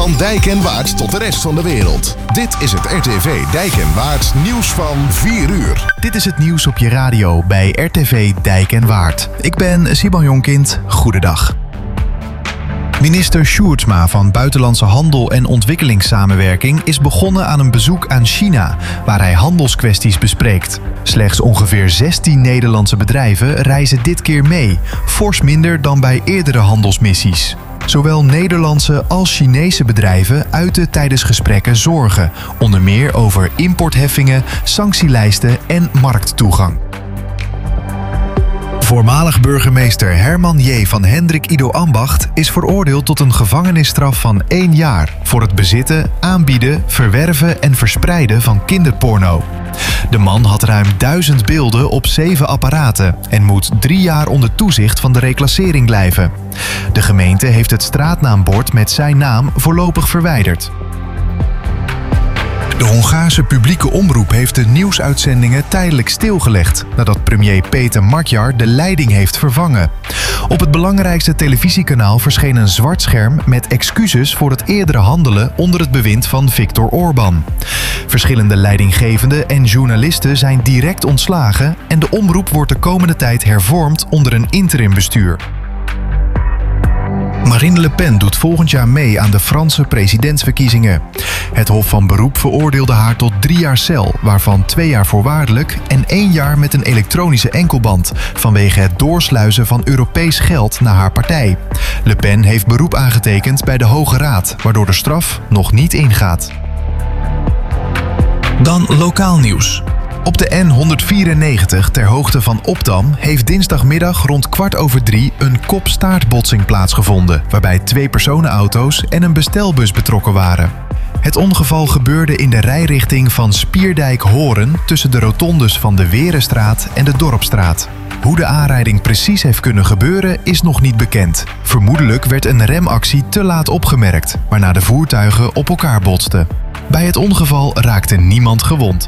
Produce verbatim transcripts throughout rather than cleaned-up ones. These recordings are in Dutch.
Van Dijk en Waard tot de rest van de wereld. Dit is het R T V Dijk en Waard nieuws van vier uur. Dit is het nieuws op je radio bij R T V Dijk en Waard. Ik ben Simon Jonkind. Goedendag. Minister Sjoerdsma van Buitenlandse Handel en Ontwikkelingssamenwerking is begonnen aan een bezoek aan China, waar hij handelskwesties bespreekt. Slechts ongeveer zestien Nederlandse bedrijven reizen dit keer mee, fors minder dan bij eerdere handelsmissies. Zowel Nederlandse als Chinese bedrijven uiten tijdens gesprekken zorgen, onder meer over importheffingen, sanctielijsten en markttoegang. Voormalig burgemeester Herman J. van Hendrik Ido Ambacht is veroordeeld tot een gevangenisstraf van één jaar voor het bezitten, aanbieden, verwerven en verspreiden van kinderporno. De man had ruim duizend beelden op zeven apparaten en moet drie jaar onder toezicht van de reclassering blijven. De gemeente heeft het straatnaambord met zijn naam voorlopig verwijderd. De Hongaarse publieke omroep heeft de nieuwsuitzendingen tijdelijk stilgelegd nadat premier Peter Magyar de leiding heeft vervangen. Op het belangrijkste televisiekanaal verscheen een zwart scherm met excuses voor het eerdere handelen onder het bewind van Viktor Orbán. Verschillende leidinggevenden en journalisten zijn direct ontslagen en de omroep wordt de komende tijd hervormd onder een interimbestuur. Marine Le Pen doet volgend jaar mee aan de Franse presidentsverkiezingen. Het Hof van Beroep veroordeelde haar tot drie jaar cel, waarvan twee jaar voorwaardelijk en één jaar met een elektronische enkelband, vanwege het doorsluizen van Europees geld naar haar partij. Le Pen heeft beroep aangetekend bij de Hoge Raad, waardoor de straf nog niet ingaat. Dan lokaal nieuws. Op de N honderdvierennegentig ter hoogte van Opdam heeft dinsdagmiddag rond kwart over drie een kop-staartbotsing plaatsgevonden, waarbij twee personenauto's en een bestelbus betrokken waren. Het ongeval gebeurde in de rijrichting van Spierdijk-Horen tussen de rotondes van de Werenstraat en de Dorpstraat. Hoe de aanrijding precies heeft kunnen gebeuren is nog niet bekend. Vermoedelijk werd een remactie te laat opgemerkt, waarna de voertuigen op elkaar botsten. Bij het ongeval raakte niemand gewond.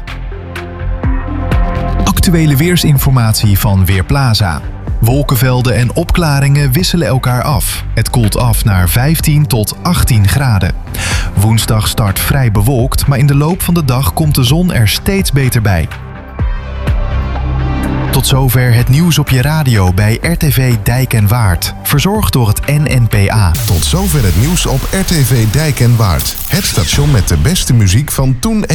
Actuele weersinformatie van Weerplaza. Wolkenvelden en opklaringen wisselen elkaar af. Het koelt af naar vijftien tot achttien graden. Woensdag start vrij bewolkt, maar in de loop van de dag komt de zon er steeds beter bij. Tot zover het nieuws op je radio bij R T V Dijk en Waard. Verzorgd door het N N P A. Tot zover het nieuws op R T V Dijk en Waard. Het station met de beste muziek van toen en